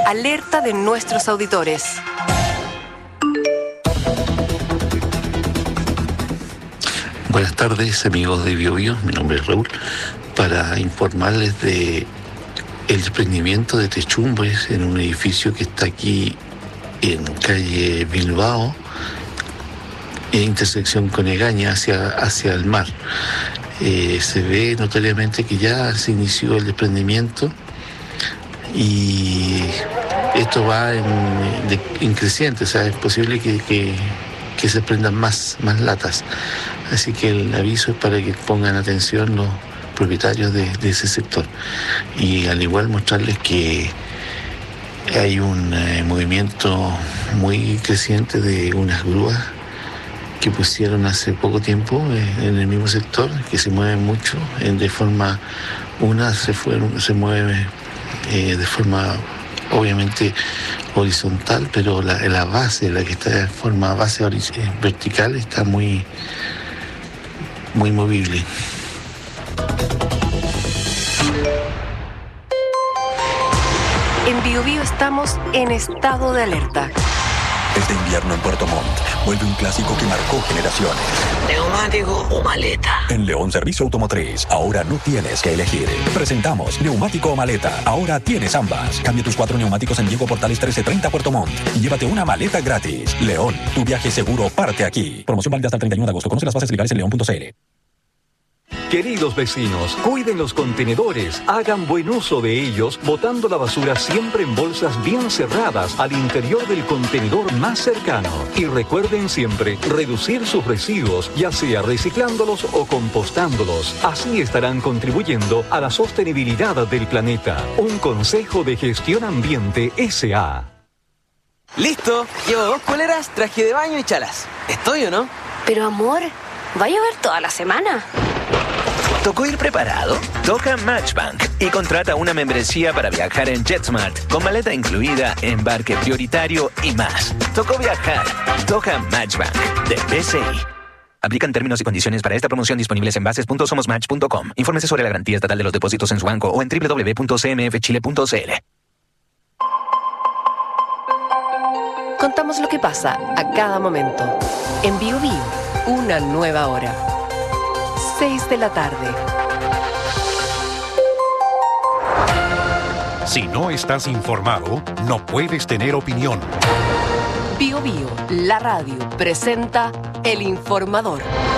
alerta de nuestros auditores. Buenas tardes, amigos de BioBio. Mi nombre es Raúl. Para informarles de el desprendimiento de techumbres en un edificio que está aquí en calle Bilbao, en intersección con Egaña hacia el mar. Se ve notoriamente que ya se inició el desprendimiento y esto va en creciente, o sea, es posible que se prendan más latas. Así que el aviso es para que pongan atención los propietarios de ese sector. Y al igual mostrarles que hay un movimiento muy creciente de unas grúas que pusieron hace poco tiempo en el mismo sector, que se mueven mucho, de forma, se mueve de forma obviamente horizontal, pero la base, la que está de forma base vertical, está muy movible. En BioBio estamos en estado de alerta. Este invierno en Puerto Montt vuelve un clásico que marcó generaciones. ¿Neumático o maleta? En León Servicio Automotriz, ahora no tienes que elegir. Presentamos neumático o maleta. Ahora tienes ambas. Cambia tus 4 neumáticos en Diego Portales 1330 Puerto Montt y llévate una maleta gratis. León, tu viaje seguro parte aquí. Promoción válida hasta el 31 de agosto. Conoce las bases legales en león.cl. Queridos vecinos, cuiden los contenedores, hagan buen uso de ellos, botando la basura siempre en bolsas bien cerradas al interior del contenedor más cercano. Y recuerden siempre reducir sus residuos, ya sea reciclándolos o compostándolos. Así estarán contribuyendo a la sostenibilidad del planeta. Un consejo de gestión ambiente S.A. Listo, llevo 2 poleras, traje de baño y chalas. ¿Estoy o no? Pero amor, ¿va a llover toda la semana? ¿Tocó ir preparado? Toca Matchbank y contrata una membresía para viajar en JetSmart con maleta incluida, embarque prioritario y más. Tocó viajar. Toca Matchbank de BCI. Aplican términos y condiciones para esta promoción disponibles en bases.somosmatch.com. Infórmese sobre la garantía estatal de los depósitos en su banco o en www.cmfchile.cl. Contamos lo que pasa a cada momento. En BioBio, una nueva hora. 6 de la tarde. Si no estás informado, no puedes tener opinión. BioBio, la radio, presenta El Informador.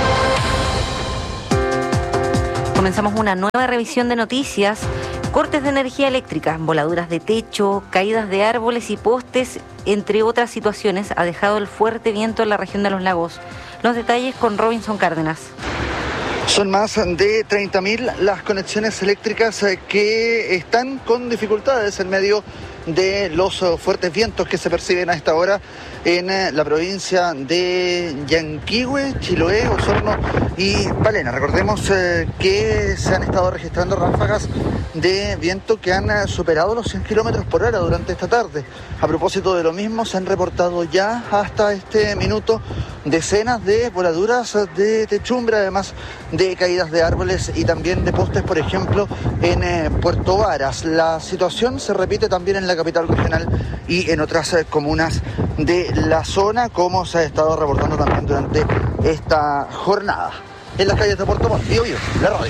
Comenzamos una nueva revisión de noticias. Cortes de energía eléctrica, voladuras de techo, caídas de árboles y postes, entre otras situaciones, ha dejado el fuerte viento en la región de los lagos. Los detalles con Robinson Cárdenas. Son más de 30.000 las conexiones eléctricas que están con dificultades en medio de los fuertes vientos que se perciben a esta hora en la provincia de Yanquihue, Chiloé, Osorno y Palena. Recordemos que se han estado registrando ráfagas de viento que han superado los 100 kilómetros por hora durante esta tarde. A propósito de lo mismo, se han reportado ya hasta este minuto decenas de voladuras de techumbre, además de caídas de árboles y también de postes, por ejemplo, en Puerto Varas. La situación se repite también en la capital regional y en otras comunas de la zona, como se ha estado reportando también durante esta jornada. En las calles de Puerto Montt, BioBio, la radio.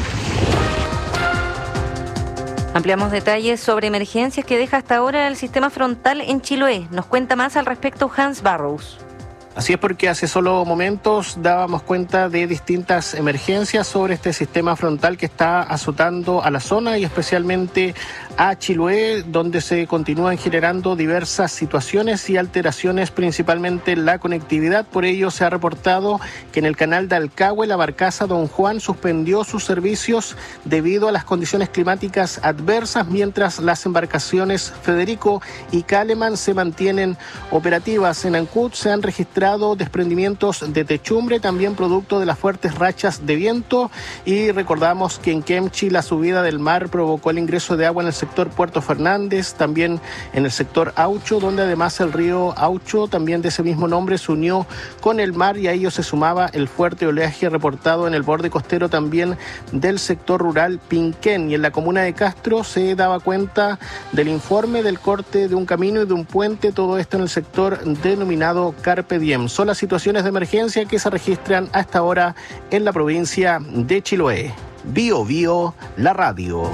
Ampliamos detalles sobre emergencias que deja hasta ahora el sistema frontal en Chiloé. Nos cuenta más al respecto Hans Barrows. Así es, porque hace solo momentos dábamos cuenta de distintas emergencias sobre este sistema frontal que está azotando a la zona y especialmente a Chiloé, donde se continúan generando diversas situaciones y alteraciones, principalmente la conectividad. Por ello se ha reportado que en el canal de Alcagüe la barcaza Don Juan suspendió sus servicios debido a las condiciones climáticas adversas, mientras las embarcaciones Federico y Kaleman se mantienen operativas. En Ancud se han registrado desprendimientos de techumbre, también producto de las fuertes rachas de viento, y recordamos que en Kemchi la subida del mar provocó el ingreso de agua en el sector sector Puerto Fernández, también en el sector Aucho, donde además el río Aucho, también de ese mismo nombre, se unió con el mar y a ello se sumaba el fuerte oleaje reportado en el borde costero también del sector rural Pinquén. Y en la comuna de Castro se daba cuenta del informe del corte de un camino y de un puente, todo esto en el sector denominado Carpe Diem. Son las situaciones de emergencia que se registran hasta ahora en la provincia de Chiloé. Bio Bio, la radio.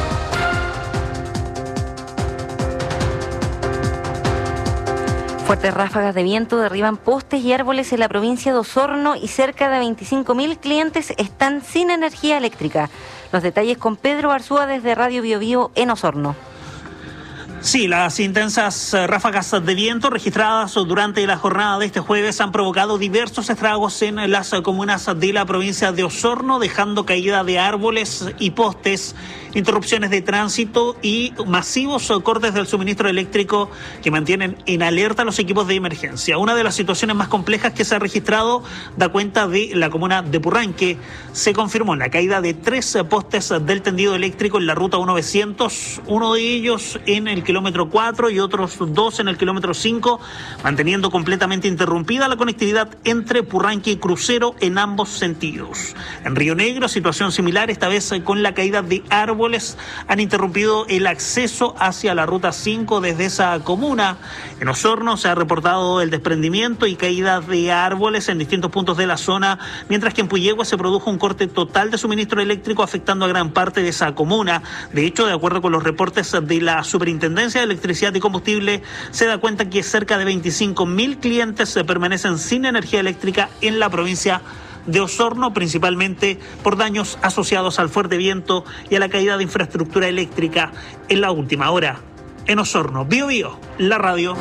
Fuertes ráfagas de viento derriban postes y árboles en la provincia de Osorno y cerca de 25.000 clientes están sin energía eléctrica. Los detalles con Pedro Arzúa desde Radio Bio Bio en Osorno. Sí, las intensas ráfagas de viento registradas durante la jornada de este jueves han provocado diversos estragos en las comunas de la provincia de Osorno, dejando caída de árboles y postes, interrupciones de tránsito y masivos cortes del suministro eléctrico que mantienen en alerta a los equipos de emergencia. Una de las situaciones más complejas que se ha registrado da cuenta de la comuna de Purranque. Se confirmó la caída de 3 postes del tendido eléctrico en la ruta 1900, uno de ellos en el kilómetro 4 y otros 2 en el kilómetro 5, manteniendo completamente interrumpida la conectividad entre Purranque y Crucero en ambos sentidos. En Río Negro, situación similar, esta vez con la caída de árboles, han interrumpido el acceso hacia la ruta 5 desde esa comuna. En Osorno se ha reportado el desprendimiento y caída de árboles en distintos puntos de la zona, mientras que en Puyehue se produjo un corte total de suministro eléctrico afectando a gran parte de esa comuna. De hecho, de acuerdo con los reportes de la Superintendencia de Electricidad y Combustible, se da cuenta que cerca de 25.000 clientes permanecen sin energía eléctrica en la provincia de Osorno, principalmente por daños asociados al fuerte viento y a la caída de infraestructura eléctrica en la última hora. En Osorno, Bio Bio, la radio.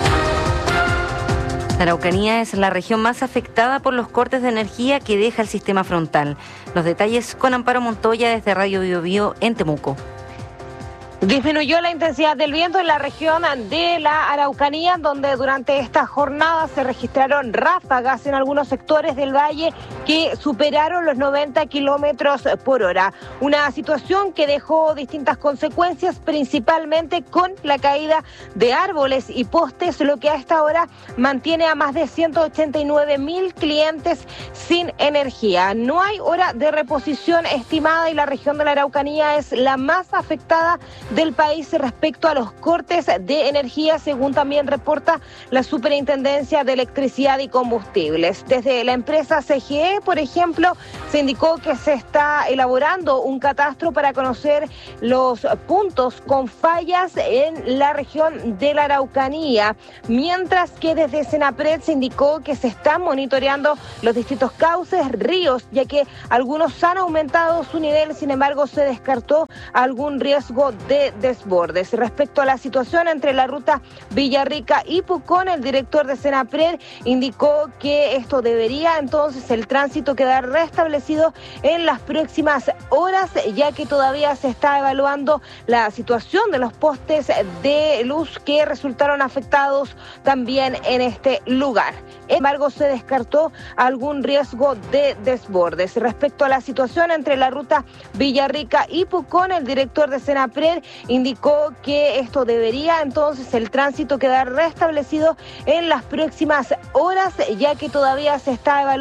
La Araucanía es la región más afectada por los cortes de energía que deja el sistema frontal. Los detalles con Amparo Montoya desde Radio Bio Bio en Temuco. Disminuyó la intensidad del viento en la región de la Araucanía, donde durante esta jornada se registraron ráfagas en algunos sectores del valle que superaron los 90 kilómetros por hora. Una situación que dejó distintas consecuencias, principalmente con la caída de árboles y postes, lo que a esta hora mantiene a más de 189.000 clientes sin energía. No hay hora de reposición estimada y la región de la Araucanía es la más afectada del país respecto a los cortes de energía, según también reporta la Superintendencia de Electricidad y Combustibles. Desde la empresa CGE, por ejemplo, se indicó que se está elaborando un catastro para conocer los puntos con fallas en la región de la Araucanía, mientras que desde Senapred se indicó que se están monitoreando los distintos cauces, ríos, ya que algunos han aumentado su nivel, sin embargo se descartó algún riesgo de desbordes. Respecto a la situación entre la ruta Villarrica y Pucón, el director de Senapred indicó que esto debería entonces el tránsito quedar restablecido en las próximas horas, ya que todavía se está evaluando la situación de los postes de luz que resultaron afectados también en este lugar. Sin embargo, se descartó algún riesgo de desbordes. Respecto a la situación entre la ruta Villarrica y Pucón, el director de Senapred indicó que esto debería entonces el tránsito quedar restablecido en las próximas horas, ya que todavía se está evaluando